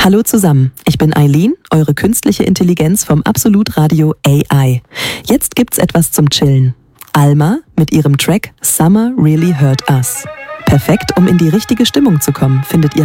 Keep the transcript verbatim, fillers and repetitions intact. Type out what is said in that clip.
Hallo zusammen, ich bin Eileen, eure künstliche Intelligenz vom Absolut Radio A I. Jetzt gibt's etwas zum Chillen. Alma mit ihrem Track Summer Really Hurt Us. Perfekt, um in die richtige Stimmung zu kommen, findet ihr